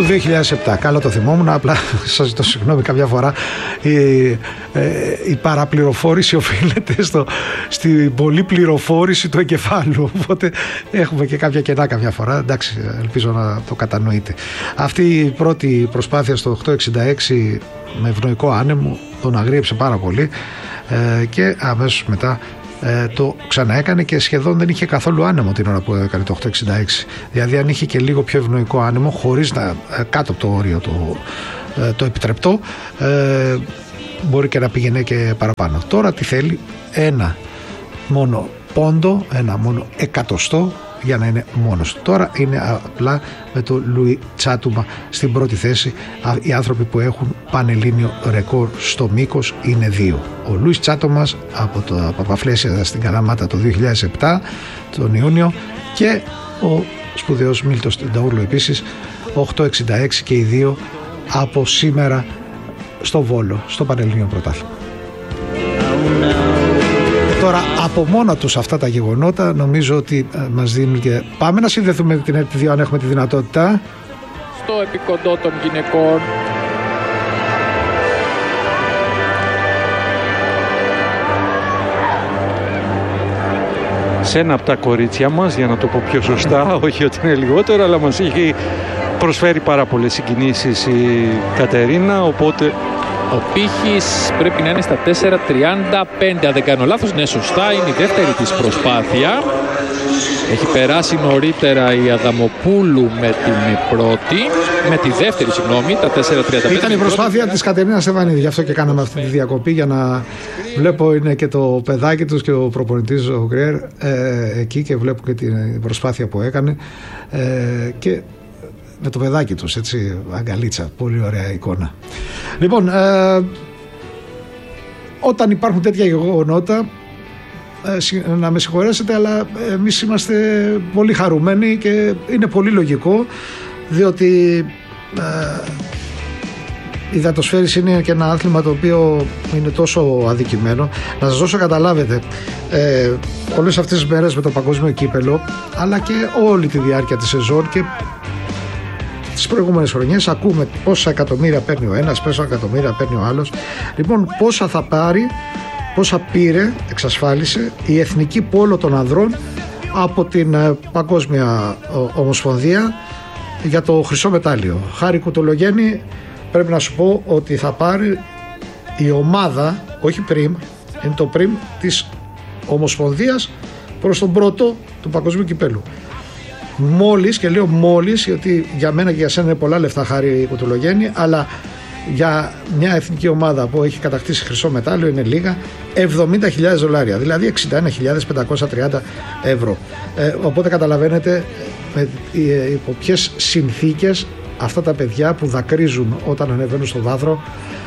του 2007. Καλά το θυμόμουν, απλά σας ζητώ συγγνώμη κάποια φορά. Η παραπληροφόρηση οφείλεται στην πολλή πληροφόρηση του εγκεφάλου. Οπότε έχουμε και κάποια κενά κάποια φορά. Εντάξει, ελπίζω να το κατανοείτε. Αυτή η πρώτη προσπάθεια στο 866 με ευνοϊκό άνεμο τον αγρίεψε πάρα πολύ και αμέσως μετά το ξαναέκανε και σχεδόν δεν είχε καθόλου άνεμο την ώρα που έκανε το 866. Δηλαδή αν είχε και λίγο πιο ευνοϊκό άνεμο, χωρίς να κάτω από το όριο το επιτρεπτό, μπορεί και να πήγαινε και παραπάνω. Τώρα τι θέλει? Ένα μόνο πόντο, ένα μόνο εκατοστό για να είναι μόνος του. Τώρα είναι απλά με το Λουί Τσάτουμα στην πρώτη θέση. Οι άνθρωποι που έχουν πανελλήνιο ρεκόρ στο μήκος είναι δύο. Ο Λουίς Τσάτουμας από το Παπαφλέσια στην Καλαμάτα το 2007 τον Ιούνιο και ο σπουδαίος Μίλτος Τενταούρλου επίσης 866 και οι δύο από σήμερα στο Βόλο, στο Πανελλήνιο Πρωτάθλημα. Τώρα από μόνα τους αυτά τα γεγονότα νομίζω ότι μας δίνουν και... Πάμε να συνδεθούμε με την ΕΡΤ2 αν έχουμε τη δυνατότητα. Στο επικοντό των γυναικών. Σε ένα από τα κορίτσια μας, για να το πω πιο σωστά, όχι ότι είναι λιγότερο, αλλά μας έχει προσφέρει πάρα πολλές συγκινήσεις η Κατερίνα, οπότε... Ο πύχης πρέπει να είναι στα 4.35, αν δεν κάνω λάθος. Ναι, σωστά, είναι η δεύτερη της προσπάθεια. Έχει περάσει νωρίτερα η Αδαμοπούλου με την πρώτη, με τη δεύτερη, συγγνώμη, τα 4.35. Ήταν η προσπάθεια της Κατερίνας Στεφανίδη, γι' αυτό και κάναμε αυτή τη διακοπή, για να βλέπω είναι και το παιδάκι τους και ο προπονητής ο Γκρέρ εκεί και βλέπω και την προσπάθεια που έκανε και με το παιδάκι τους, έτσι, αγκαλίτσα, πολύ ωραία εικόνα. Λοιπόν, όταν υπάρχουν τέτοια γεγονότα, να με συγχωρέσετε, αλλά εμείς είμαστε πολύ χαρούμενοι και είναι πολύ λογικό, διότι η υδατοσφαίριση είναι και ένα άθλημα το οποίο είναι τόσο αδικημένο. Να σας δώσω καταλάβετε, όλες αυτές τις μέρες με το παγκόσμιο κύπελο, αλλά και όλη τη διάρκεια της σεζόν και τις προηγούμενες χρονιές ακούμε πόσα εκατομμύρια παίρνει ο ένας, πόσα εκατομμύρια παίρνει ο άλλος. Λοιπόν, πόσα θα πάρει, πόσα πήρε, εξασφάλισε η Εθνική Πόλο των Ανδρών από την Παγκόσμια Ομοσπονδία για το χρυσό μετάλλιο. Χάρη Κουτολογέννη, πρέπει να σου πω ότι θα πάρει η ομάδα, όχι πριμ, είναι το πριμ της Ομοσπονδίας προς τον πρώτο του Παγκοσμίου Κυπέλου. Μόλις, και λέω μόλις, γιατί για μένα και για σένα είναι πολλά λεφτά, Χάρη Κουτολογέννη, αλλά για μια εθνική ομάδα που έχει κατακτήσει χρυσό μετάλλιο είναι λίγα, $70.000, δηλαδή 61.530 ευρώ. Οπότε καταλαβαίνετε υπό ποιες συνθήκες αυτά τα παιδιά που δακρύζουν όταν ανεβαίνουν στο βάθρο,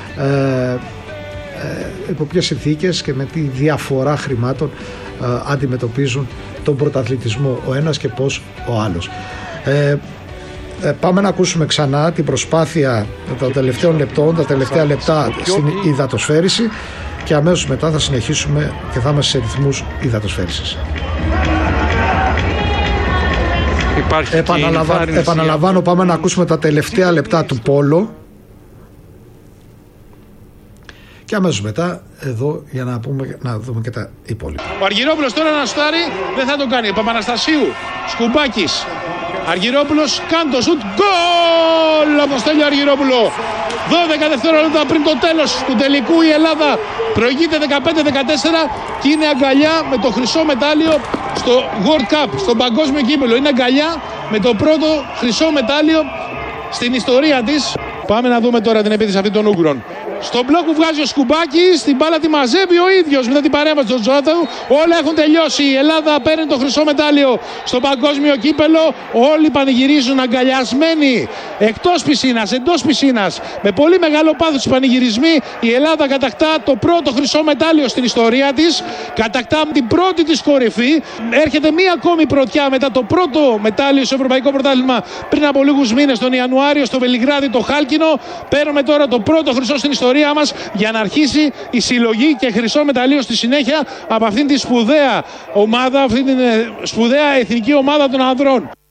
υπό ποιες συνθήκες και με τι διαφορά χρημάτων αντιμετωπίζουν τον πρωταθλητισμό ο ένας και πώς ο άλλος. Πάμε να ακούσουμε ξανά την προσπάθεια των τελευταίων λεπτών, τα τελευταία λεπτά στην υδατοσφαίριση και αμέσως μετά θα συνεχίσουμε και θα είμαστε σε ρυθμούς υδατοσφαίρισης. Επαναλαμβάνω, πάμε να ακούσουμε τα τελευταία λεπτά του πόλο και αμέσως μετά εδώ για να δούμε και τα υπόλοιπα. Ο Αργυρόπουλος τώρα να σουτάρει, δεν θα τον κάνει. Παπαναστασίου, Σκουμπάκης, Αργυρόπουλος, κάνει το σουτ, γκολ από τον Στέλιο Αργυρόπουλο. 12 δευτερόλεπτα πριν το τέλος του τελικού η Ελλάδα προηγείται 15-14 και είναι αγκαλιά με το χρυσό μετάλλιο στο World Cup, στον παγκόσμιο κύπελλο. Είναι αγκαλιά με το πρώτο χρυσό μετάλλιο στην ιστορία της. Πάμε να δούμε τώρα την επίθεση αυτή των Ούγγρων. Στο μπλοκ που βγάζει ο Σκουμπάκης, την μπάλα τη μαζεύει ο ίδιος μετά την παρέμβαση του Τζόθεου. Όλα έχουν τελειώσει. Η Ελλάδα παίρνει το χρυσό μετάλλιο στο παγκόσμιο κύπελλο. Όλοι πανηγυρίζουν αγκαλιασμένοι εκτός πισίνας, εντός πισίνας. Με πολύ μεγάλο πάθος οι πανηγυρισμοί. Η Ελλάδα κατακτά το πρώτο χρυσό μετάλλιο στην ιστορία της. Κατακτά την πρώτη της κορυφή. Έρχεται μία ακόμη πρωτιά μετά το πρώτο μετάλλιο στο Ευρωπαϊκό Πρωτάθλημα πριν από λίγους μήνες, τον Ιανουάριο, στο Βελιγράδι, το Χάλκινο. Παίρνουμε τώρα το πρώτο χρυσό στην ιστορία μας για να αρχίσει η συλλογή και χρυσό μεταλλείο στη συνέχεια από αυτήν τη σπουδαία ομάδα, αυτήν την σπουδαία εθνική ομάδα των ανδρών.